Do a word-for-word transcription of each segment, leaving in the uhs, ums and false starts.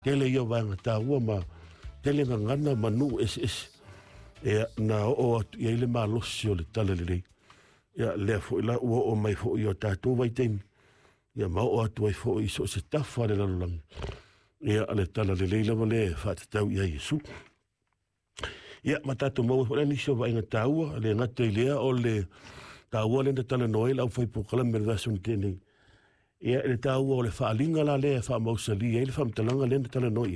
tele ia wanga tā ua ma tele ngangana manu es es e na o atu ia ile maa losi o le tala le rei ia lea fo ila ua o mai fo i o tātou vai teimi ia ma o atu ai fo i so se tafa le lalolangi ia ale tala le rei lava le whātatau ia Iesu ia ma tātou mau e nisi o vainga tā ua le ngata i lea o le tā ua le na tala noe lau fai pokala me le vasuni tēnei ia le tā ua o le whaalinga la lea wha mausali ia le whamtalanga le na tala noe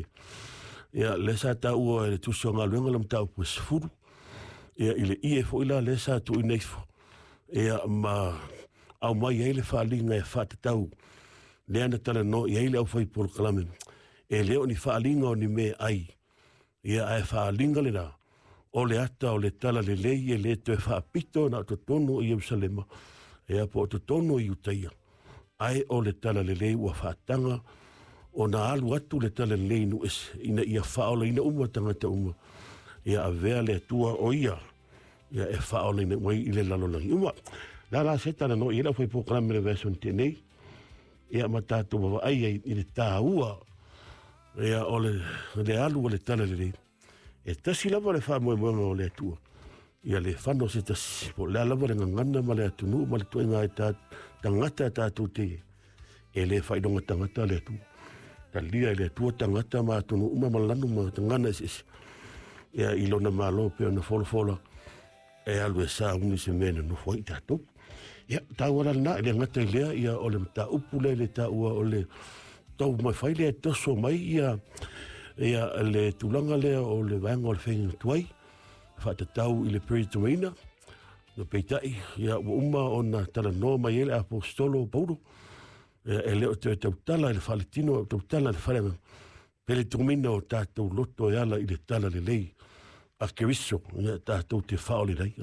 ia le sa tā ua le tusi o ngā luenga lam tā upu sifuru ia ile ie fo ila le sa tu i neifo ia ma au mai ia le whaalinga e whatatau le ana tala noe ia le au fai pokala me e leo ni whaalinga o ni me ai ia ai whaalinga le na o le ata o le tala le lei e le te whaapito na to tono i Jerusalema e apo to tono i Utaia ai o le tala le lei ua whaatanga o na alu atu le tala le lei nu es ina ia whaola ina umwa tangata umwa ia a vea le atua o ia ia e whaola ina wai i le lalolangi umwa la la se tala no i la fai pokala me le version tenei ia matatu wawa ai ai i le tā ua ia o le le alu o le tala le lei e tasi lava le wha moe moe o le atua. Ia le whano se tasi, po le lava le ngangana ma le atunu, ma le tuenga e tā, tangata tātou te, e le whaidonga tangata le atua. Ta lia e le atua tangata ma atunu, uma malanu ma tangana es es. Ia ilona ma lo peo na fola fola, e alu e sa uni se mena no fwai tātou. Ia, tā wala na, le ngata i lea, ia o le mta upu le le tā ua o le, tau mai whai le toso mai, ia, ia le tulanga lea o le vanga o le whenga tuai, whatatau i le peritoina, no peitai, ia ua uma o na tala noa mai ele apostolo Paulo, e leo te tautala i le whaletino, tautala i le whalenga, peritoina o tātou loto e ala i le tala le lei, a keriso, ia tātou te whaole rei.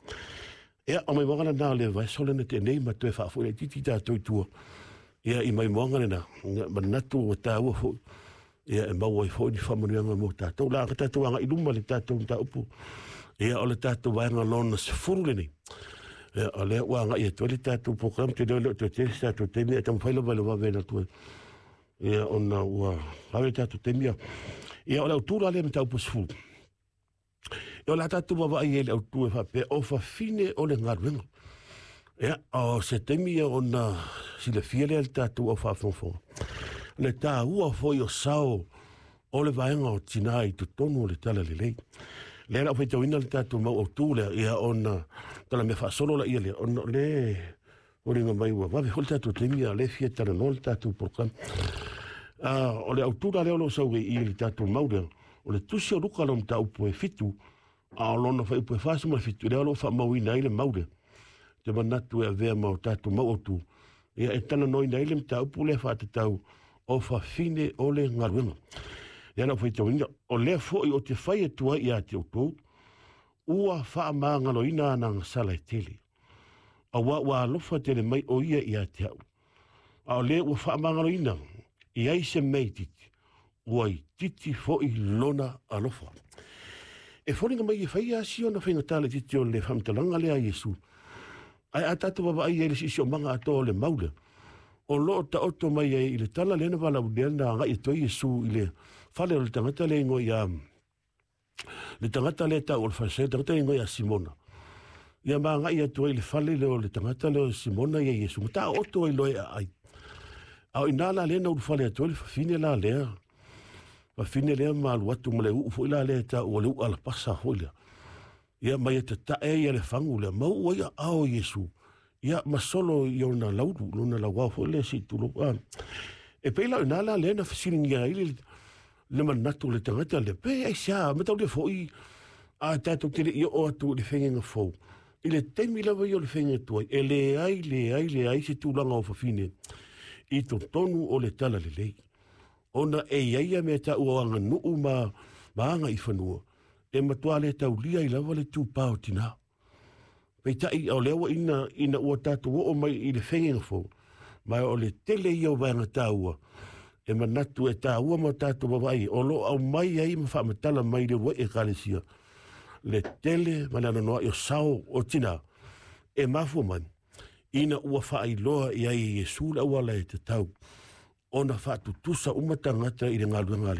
Ia, o mai wangana nā le vai solena te nei, ma tue whaafu, e titi tātou i tua, ia i mai wangana nā, manatu o tā ua fo, ia e mau ai fo ni whamanuanga mo tātou. La ka tātou anga i luma le tātou ta upu. Ia o le tātou waanga lona se furu le nei. Ia o le wanga ia tue le tātou program te leo leo te te tātou temi e tam whaila wale wawe na tue. Ia o na ua hawe tātou temi ia. Ia o le autura le me tau se furu. Ia o la tātou wawa ai e le autua e whape o whafine o le ngaruenga. Ia o se temi ia o na sile fia le tātou o whafonfonga. Le tā ua foi o sao o le vaenga o tina i tu tonu o le tala le lei. Le ra whaitau ina le tātou mau o tūlea ia ona tala me whaasolo la ia le ona le o ringa mai ua wawe hol tātou temia le fia tala no le tātou program. Uh, o le autura leo lo sauge i le tātou maudea o le tusi o ruka lom tā upo e fitu a o lona whai upo e whaasuma e fitu leo lo wha mau ina i le maudea te manatu e a vea mau tātou mau o tū ia e tana no ina i le mta upo le whaatatau o whawhine o le ngaruenga. Ia na whaitau ina, o lea fwoi o te whai atua i a te autou, ua wha maangalo ina nang sala e tele. A wa wa alofa tele mai o ia i a te au. A o lea ua wha maangalo ina, i aise mei titi, ua i titi fwoi lona alofa. E whoringa mai i whai a sio na whainga tala titi o le whamtalanga lea Iesu. Ai a tatu wawa ai e le sisi o manga ato o le maule. O lo ta oto mai e le tala lena wala udeana nga i toi Iesu i le whale o le tangata le ingo i a le tangata le ta o le whase tangata ingo i a Simona. Ia maa nga i a toi le whale le o le tangata le o Simona i a Iesu. Ta oto i loe a ai. Au inala lena o le whale a toi le whafine la lea. Whafine lea maa luatu ma le ufo ila lea ta o le u ala pasa holia. Ia mai e te tae i a le whangu lea. Mau ua ia ao Iesu. Ia masolo i ona lauru, lona la wafo le si tulo. E peila ina la lena fasiringi a ili le manatu le tangata le pe ai sia, matau le foi a tato tiri i o atu le whengenga fau. I le teimi lawa i o le whengenga tuai, e le ai, le ai, le ai se tūlanga o whawhine. I to tonu o le tala le lei. Ona e iaia me ta ua anga nuu ma maanga i whanua. E matua le tau lia i lawa le tūpao tina. Pei tai au lewa ina ina ua tātou o mai i le whengenga fo. Mai o le tele i au vanga tāua. E manatu e tāua ma tātou wawai. O lo au mai ai ma whamatala mai le rua e kālesia. Le tele manana noa i o sao o tina. E mafu man. Ina ua whaai loa i ai Iesu la ua la e te tau. ona whaatutusa umatangata i le ngaluanga